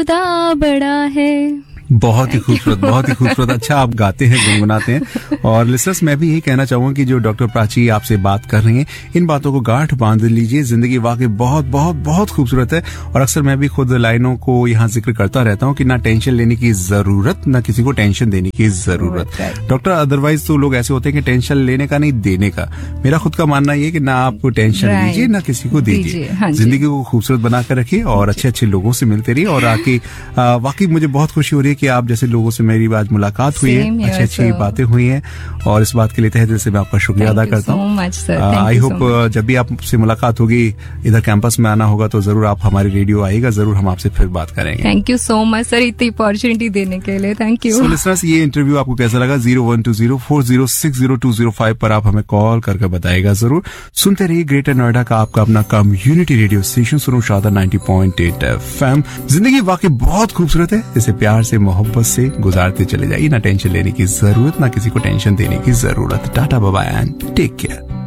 खुदा बड़ा है। बहुत ही खूबसूरत। अच्छा आप गाते हैं, गुनगुनाते हैं। और लिसनर्स, मैं भी यही कहना चाहूंगा कि जो डॉक्टर प्राची आपसे बात कर रही हैं, इन बातों को गांठ बांध लीजिए। जिंदगी वाकई बहुत बहुत बहुत खूबसूरत है। और अक्सर मैं भी खुद लाइनों को यहाँ जिक्र करता रहता हूँ कि ना टेंशन लेने की जरूरत, ना किसी को टेंशन देने की जरूरत। डॉक्टर, अदरवाइज तो लोग ऐसे होते हैं कि टेंशन लेने का नहीं, देने का। मेरा खुद का मानना ये कि ना आप टेंशन लीजिए, ना किसी को दीजिए। जिंदगी को खूबसूरत बनाकर रखिए और अच्छे अच्छे लोगों से मिलते रहिए। और आके वाकई मुझे बहुत खुशी हो रही है कि आप जैसे लोगों से मेरी आज मुलाकात हुई है, अच्छी अच्छी बातें हुई हैं। और इस बात के लिए तहे दिल से मैं आपका शुक्रिया अदा करता हूँ। आई होप जब भी आपसे मुलाकात होगी, इधर कैंपस में आना होगा तो जरूर आप हमारी रेडियो आएगा, जरूर हम आपसे फिर बात करेंगे। Thank you so much sir, इतनी अपॉर्चुनिटी देने के लिए। Thank you. लिसनर्स, ये इंटरव्यू आपको कैसा लगा? 012040600205 पर आप हमें कॉल करके बताएगा जरूर। सुनते रहिए ग्रेटर नोएडा का आपका अपना कम्युनिटी रेडियो स्टेशन सुनो शादा 90.8 FM। जिंदगी वाकई बहुत खूबसूरत है, इसे प्यार से, मोहब्बत से गुजारते चले जाइए। ना टेंशन लेने की जरूरत, ना किसी को टेंशन देने की जरूरत। Tata bye bye and take care.